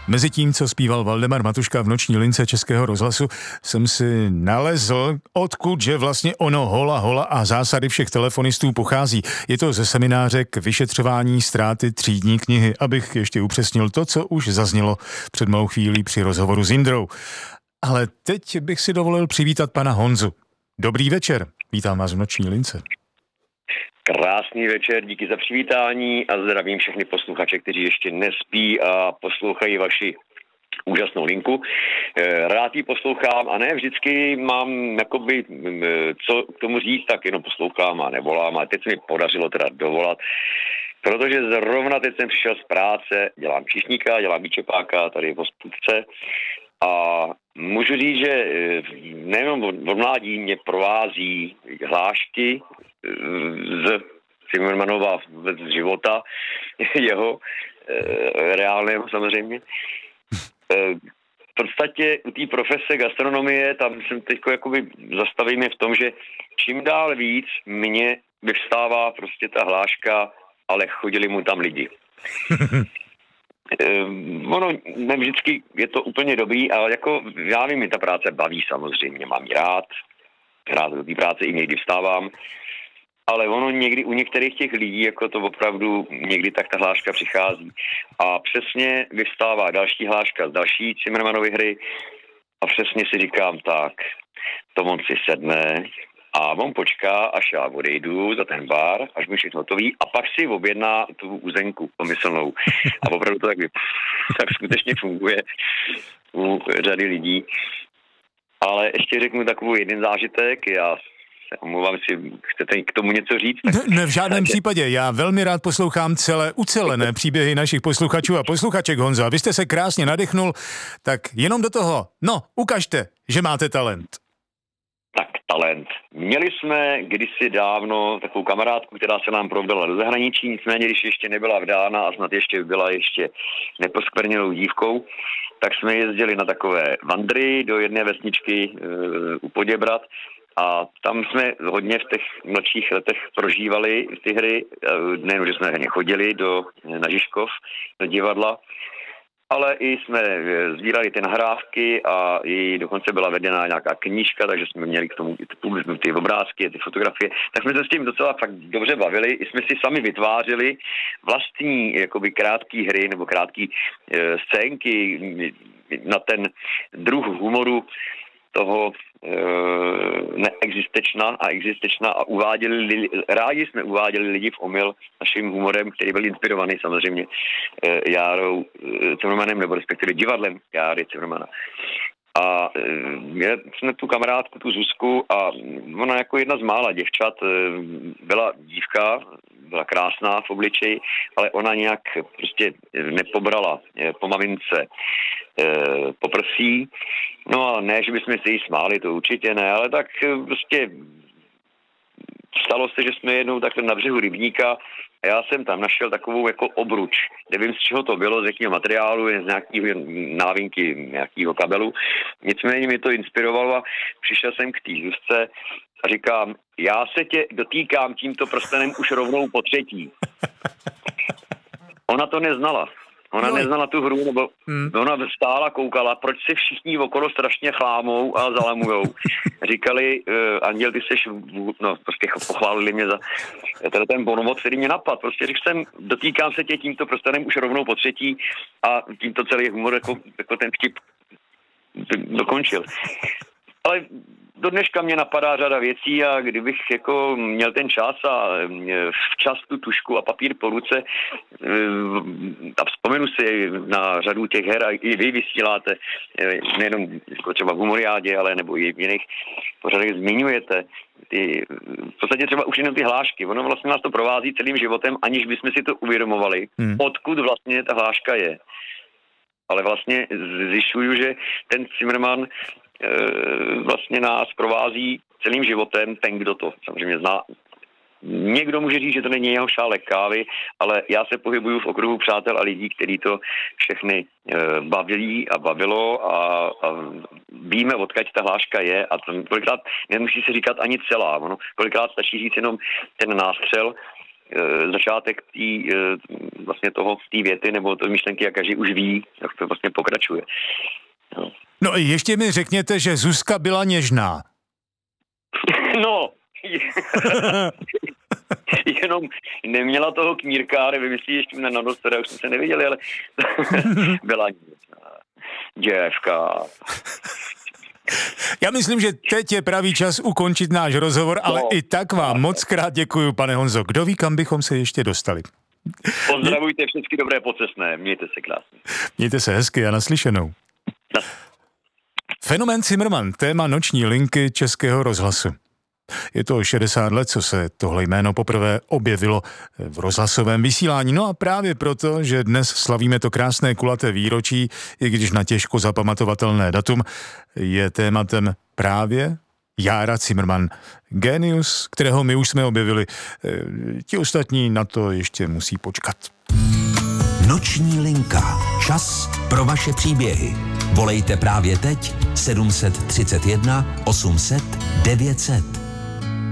Mezi tím, co zpíval Valdemar Matuška v noční lince Českého rozhlasu, jsem si nalezl, odkud že vlastně ono hola a zásady všech telefonistů pochází. Je to ze semináře k vyšetřování ztráty třídní knihy, abych ještě upřesnil to, co už zaznělo před malou chvílí při rozhovoru s Jindrou. Ale teď bych si dovolil přivítat pana Honzu. Dobrý večer, vítám vás v noční lince. Krásný večer, díky za přivítání a zdravím všechny posluchače, kteří ještě nespí a poslouchají vaši úžasnou linku. Rád ji poslouchám a ne vždycky mám jakoby co k tomu říct, tak jenom poslouchám a nevolám, a teď se mi podařilo teda dovolat, protože zrovna teď jsem přišel z práce, dělám číšníka, dělám výčepáka tady v hospůdce a můžu říct, že nejenom od mládí mě provází hlášky z Zimmermanova z života, jeho reálného samozřejmě. V podstatě u té profese gastronomie, tam jsem teď jakoby zastavím je v tom, že čím dál víc mě vyvstává prostě ta hláška, ale chodili mu tam lidi. Ono ne vždycky je to úplně dobrý, ale jako já vím, mi ta práce baví samozřejmě, mám ji rád do té práce i někdy vstávám, ale ono někdy u některých těch lidí, jako to opravdu někdy tak ta hláška přichází. A přesně vyvstává další hláška z další Zimmermanovy hry a přesně si říkám tak, to on si sedne a on počká, až já odejdu za ten bar, až mi všechno hotový a pak si objedná tu uzenku pomyslnou. A opravdu to tak skutečně funguje u řady lidí. Ale ještě řeknu takovou jeden zážitek, já omlouvám si, chcete k tomu něco říct? Ne, v žádném případě. Já velmi rád poslouchám ucelené příběhy našich posluchačů a posluchaček, Honzo. A vy jste se krásně nadechnul, tak jenom do toho. No, ukažte, že máte talent. Tak, talent. Měli jsme kdysi dávno takovou kamarádku, která se nám provdala do zahraničí, nicméně když ještě nebyla vdána a snad ještě byla neposkvrněnou dívkou, tak jsme jezdili na takové vandry do jedné vesničky u Poděbrad. A tam jsme hodně v těch mladších letech prožívali ty hry, nejen, že jsme chodili na Žižkov, do divadla, ale i jsme sbírali ty nahrávky a i dokonce byla vedena nějaká knížka, takže jsme měli k tomu ty obrázky, ty fotografie, tak jsme se s tím docela fakt dobře bavili, i jsme si sami vytvářeli vlastní jakoby krátký hry nebo krátký scénky na ten druh humoru toho neexistečná a existečná a rádi jsme uváděli lidi v omyl naším humorem, který byl inspirovaný samozřejmě Járou Cimrmanem, nebo respektive divadlem Járy Cimrmana. A jsme tu kamarádku, tu Zuzku, a ona jako jedna z mála děvčat byla dívka, byla krásná v obličeji, ale ona nějak prostě nepobrala po mamince po prsí. No a ne, že bychom se jí smáli, to určitě ne, ale tak prostě stalo se, že jsme jednou takhle na břehu rybníka a já jsem tam našel takovou jako obruč. Nevím, z čeho to bylo, z jakého materiálu, z nějakého návinky, nějakého kabelu. Nicméně mi to inspirovalo a přišel jsem k té Zuzce a říkám, já se tě dotýkám tímto prstenem už rovnou po třetí. Ona to neznala. Ona neznala tu hru, nebo ona stála, koukala, proč se všichni okolo strašně chlámou a zalamujou. Říkali, Anděl, ty seš, prostě pochválili mě za ten bonmot, který mě napadl. Prostě řekl jsem, dotýkám se tě tímto prstenem už rovnou po třetí a tímto celý humor jako ten vtip dokončil. Ale do dneška mě napadá řada věcí a kdybych jako měl ten čas a včas tu tušku a papír po ruce a vzpomenu si na řadu těch her a i vy vysíláte, nejenom jako třeba v Humoriádě, ale nebo i v jiných pořadech zmiňujete v podstatě třeba už jenom ty hlášky. Ono vlastně nás to provází celým životem, aniž bychom si to uvědomovali, odkud vlastně ta hláška je. Ale vlastně zjišťuju, že ten Zimmerman vlastně nás provází celým životem, ten, kdo to samozřejmě zná. Někdo může říct, že to není jeho šálek kávy, ale já se pohybuju v okruhu přátel a lidí, kteří to všechny bavili a bavilo a víme, odkud ta hláška je a kolikrát nemusí se říkat ani celá. Kolikrát stačí říct jenom ten nástřel začátek vlastně té věty nebo té myšlenky, jak každý už ví, jak to vlastně pokračuje. No i ještě mi řekněte, že Zuzka byla něžná. No, jenom neměla toho knírka, nevím, jestli ještě na dost, teda už jsme se neviděli, ale byla děvka. Já myslím, že teď je pravý čas ukončit náš rozhovor, ale i tak vám moc krát děkuju, pane Honzo. Kdo ví, kam bychom se ještě dostali. Pozdravujte všechny dobré pocestné, mějte se krásně. Mějte se hezky a naslyšenou. Fenomén Cimrman, téma noční linky Českého rozhlasu. Je to 60 let, co se tohle jméno poprvé objevilo v rozhlasovém vysílání. No a právě proto, že dnes slavíme to krásné kulaté výročí, i když na těžko zapamatovatelné datum, je tématem právě Jára Cimrman. Génius, kterého my už jsme objevili. Ti ostatní na to ještě musí počkat. Noční linka. Čas pro vaše příběhy. Volejte právě teď 731 800 900.